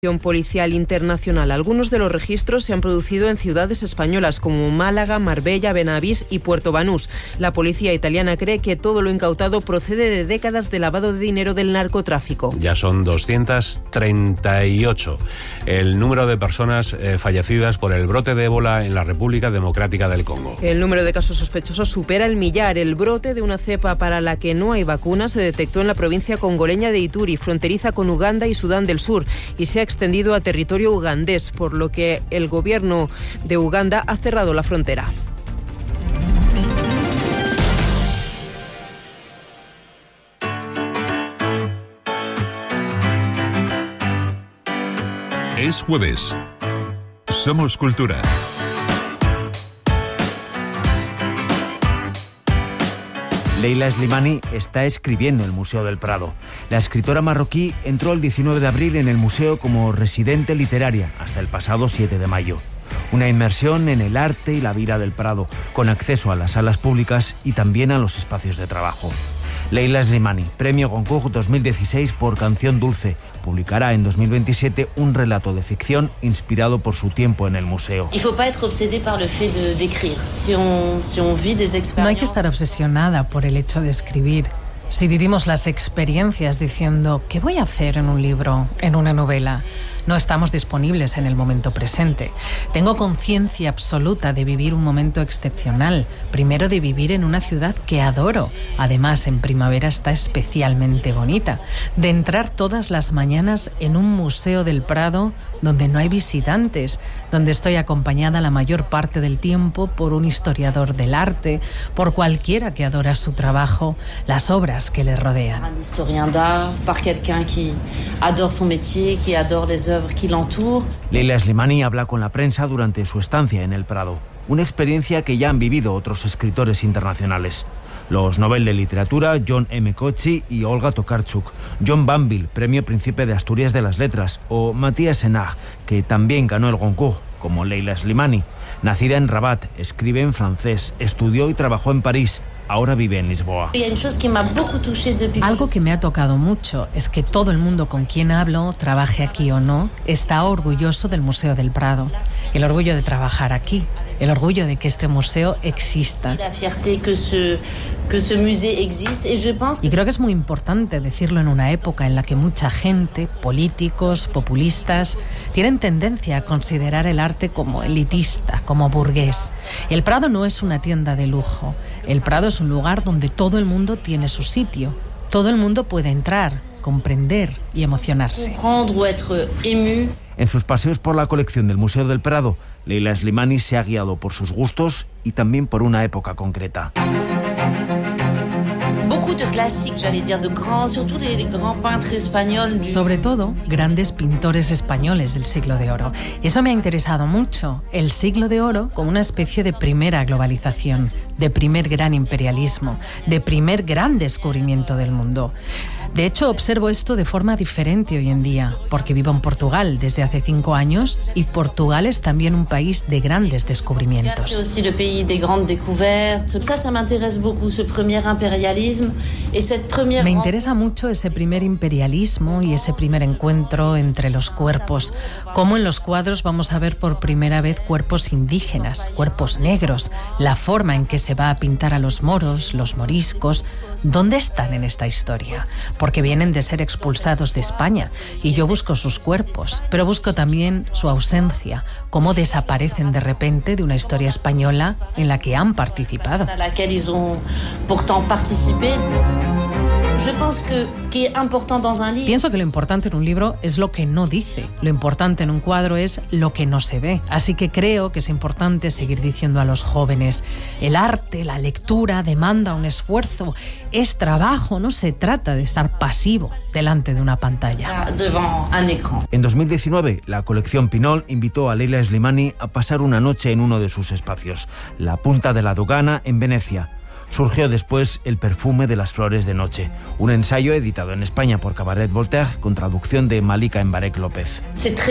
Policial internacional. Algunos de los registros se han producido en ciudades españolas como Málaga, Marbella, Benavís y Puerto Banús. La policía italiana cree que todo lo incautado procede de décadas de lavado de dinero del narcotráfico. Ya son 238 el número de personas fallecidas por el brote de ébola en la República Democrática del Congo. El número de casos sospechosos supera el millar. El brote de una cepa para la que no hay vacuna se detectó en la provincia congoleña de Ituri, fronteriza con Uganda y Sudán del Sur, y se ha extendido a territorio ugandés, por lo que el gobierno de Uganda ha cerrado la frontera. Es jueves. Somos Cultura. Leila Slimani está escribiendo en el Museo del Prado. La escritora marroquí entró el 19 de abril en el museo como residente literaria hasta el pasado 7 de mayo. Una inmersión en el arte y la vida del Prado, con acceso a las salas públicas y también a los espacios de trabajo. Leila Slimani, Premio Goncourt 2016 por Canción Dulce, publicará en 2027 un relato de ficción inspirado por su tiempo en el museo. No hay que estar obsesionada por el hecho de escribir. Si vivimos las experiencias diciendo ¿qué voy a hacer en un libro, en una novela? No estamos disponibles en el momento presente. Tengo conciencia absoluta de vivir un momento excepcional. Primero, de vivir en una ciudad que adoro. Además, en primavera está especialmente bonita. De entrar todas las mañanas en un museo del Prado donde no hay visitantes, donde estoy acompañada la mayor parte del tiempo por un historiador del arte, por cualquiera que adora su trabajo, las obras que le rodean. Un historien d'art, par quelqu'un qui adore son métier, qui adore les œuvres qui l'entourent. Leila Slimani habla con la prensa durante su estancia en el Prado, una experiencia que ya han vivido otros escritores internacionales. Los Nobel de Literatura John M. Coetzee y Olga Tokarczuk, John Banville, Premio Príncipe de Asturias de las Letras, o Matías Senard, que también ganó el Goncourt, como Leila Slimani. Nacida en Rabat, escribe en francés, estudió y trabajó en París. Ahora vive en Lisboa. Algo que me ha tocado mucho es que todo el mundo con quien hablo, trabaje aquí o no, está orgulloso del Museo del Prado. El orgullo de trabajar aquí, el orgullo de que este museo exista. Y creo que es muy importante decirlo en una época en la que mucha gente, políticos, populistas, tienen tendencia a considerar el arte como elitista, como burgués. El Prado no es una tienda de lujo. El Prado es un lugar donde todo el mundo tiene su sitio. Todo el mundo puede entrar, comprender y emocionarse. En sus paseos por la colección del Museo del Prado, Leila Slimani se ha guiado por sus gustos y también por una época concreta. Sobre todo, grandes pintores españoles del siglo de oro. Eso me ha interesado mucho. El siglo de oro como una especie de primera globalización, de primer gran imperialismo, de primer gran descubrimiento del mundo. De hecho, observo esto de forma diferente hoy en día, porque vivo en Portugal desde hace 5 años y Portugal es también un país de grandes descubrimientos. Me interesa mucho ese primer imperialismo y ese primer encuentro entre los cuerpos. Cómo en los cuadros vamos a ver por primera vez cuerpos indígenas, cuerpos negros, la forma en que se va a pintar a los moros, los moriscos. ¿Dónde están en esta historia? Porque vienen de ser expulsados de España y yo busco sus cuerpos, pero busco también su ausencia, cómo desaparecen de repente de una historia española en la que han participado. Pienso que lo importante en un libro es lo que no dice. Lo importante en un cuadro es lo que no se ve. Así que creo que es importante seguir diciendo a los jóvenes, el arte, la lectura demanda un esfuerzo, es trabajo, no se trata de estar pasivo delante de una pantalla. En 2019, la colección Pinol invitó a Leila Slimani a pasar una noche en uno de sus espacios, la Punta de la Dogana en Venecia. Surgió después El perfume de las flores de noche, un ensayo editado en España por Cabaret Voltaire con traducción de Malika Embarek López.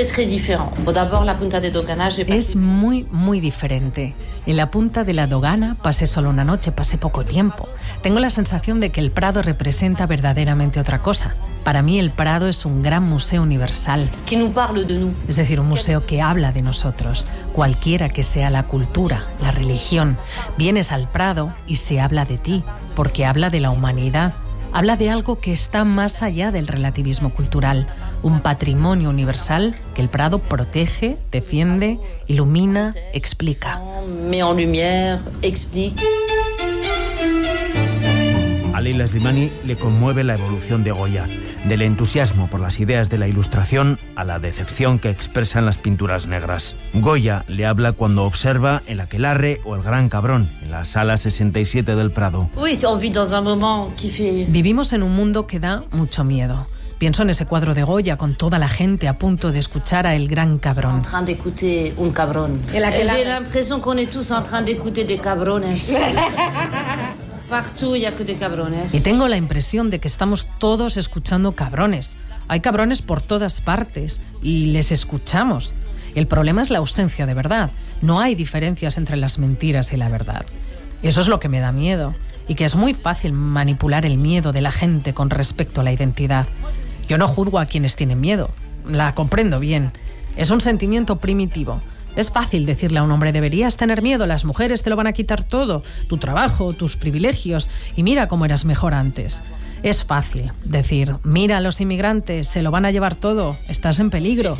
Es muy, muy diferente. En la Punta de la Dogana pasé solo una noche, pasé poco tiempo. Tengo la sensación de que el Prado representa verdaderamente otra cosa. Para mí el Prado es un gran museo universal. Qui nous parle de nous. Es decir, un museo que habla de nosotros, cualquiera que sea la cultura, la religión. Vienes al Prado y se habla de ti, porque habla de la humanidad. Habla de algo que está más allá del relativismo cultural, un patrimonio universal que el Prado protege, defiende, ilumina, explica. Met en lumière, explique. A Leila Slimani le conmueve la evolución de Goya, del entusiasmo por las ideas de la Ilustración a la decepción que expresan las pinturas negras. Goya le habla cuando observa el aquelarre o el gran cabrón en la sala 67 del Prado. Vivimos en un mundo que da mucho miedo. Pienso en ese cuadro de Goya con toda la gente a punto de escuchar a El Gran Cabrón. En train d'écouter un cabrón. J'ai l'impression qu'on est tous en train d'écouter des cabrones. Partout il y a que des cabrones. Y tengo la impresión de que estamos todos escuchando cabrones. Hay cabrones por todas partes y les escuchamos. El problema es la ausencia de verdad. No hay diferencias entre las mentiras y la verdad. Eso es lo que me da miedo. Y que es muy fácil manipular el miedo de la gente con respecto a la identidad. Yo no juzgo a quienes tienen miedo. La comprendo bien. Es un sentimiento primitivo. Es fácil decirle a un hombre, deberías tener miedo, las mujeres te lo van a quitar todo, tu trabajo, tus privilegios, y mira cómo eras mejor antes. Es fácil decir, mira a los inmigrantes, se lo van a llevar todo, estás en peligro.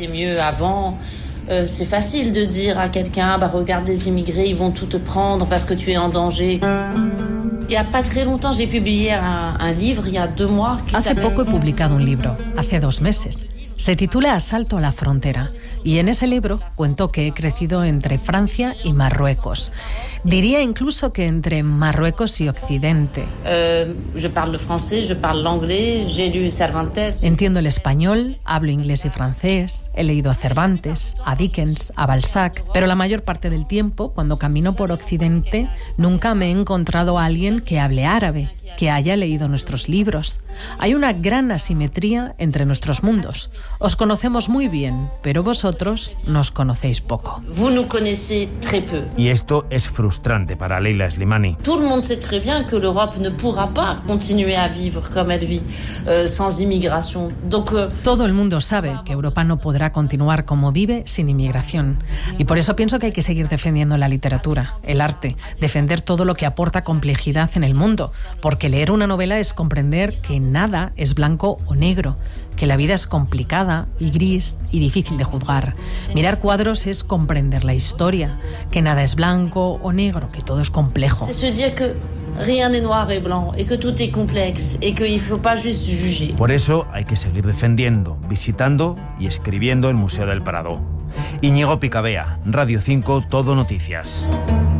C'est facile de dire à quelqu'un, regarde les immigrés, ils vont tout te prendre parce que tu es en danger. Il y a pas très longtemps, j'ai publié un livre, il y a 2 mois. Hace poco he publicado un libro, hace 2 meses. Se titula Asalto a la frontera. Y en ese libro cuento que he crecido entre Francia y Marruecos. Diría incluso que entre Marruecos y Occidente. Je parle français, je parle l'anglais, j'ai lu Cervantes. Entiendo el español, hablo inglés y francés, he leído a Cervantes, a Dickens, a Balzac, pero la mayor parte del tiempo, cuando camino por Occidente, nunca me he encontrado a alguien que hable árabe, que haya leído nuestros libros. Hay una gran asimetría entre nuestros mundos. Os conocemos muy bien, pero vosotros nos conocéis poco. Vous nous connaissez très peu. Y esto es frustrante para Leila Slimani. Tout le monde sait très bien que l'Europe ne pourra pas continuer à vivre comme elle vit sans immigration. Donc, todo el mundo sabe que Europa no podrá continuar como vive sin inmigración. Y por eso pienso que hay que seguir defendiendo la literatura, el arte, defender todo lo que aporta complejidad en el mundo, porque leer una novela es comprender que nada es blanco o negro, que la vida es complicada y gris y difícil de juzgar. Mirar cuadros es comprender la historia, que nada es blanco o negro, que todo es complejo. C'est se dire que rien n'est noir et blanc et que tout est complexe et qu'il faut pas juste juger. Por eso hay que seguir defendiendo, visitando y escribiendo el Museo del Prado. Íñigo Picabea, Radio 5, Todo Noticias.